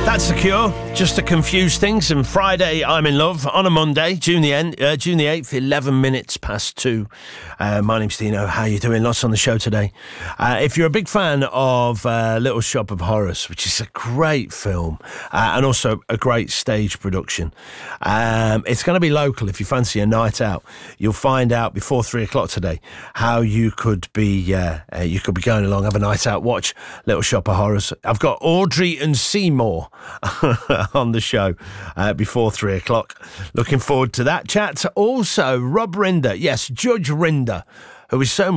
That's The Cure, just to confuse things. And Friday, I'm in Love on a Monday, June the 8th, 11 minutes past 2. My name's Dino. How you doing? Lots on the show today. If you're a big fan of Little Shop of Horrors, which is a great film and also a great stage production, it's going to be local. If you fancy a night out, you'll find out before 3 o'clock today how you could be going along, have a night out, watch Little Shop of Horrors. I've got Audrey and Seymour on the show before 3 o'clock. Looking forward to that chat. Also, Rob Rinder, yes, Judge Rinder, who is so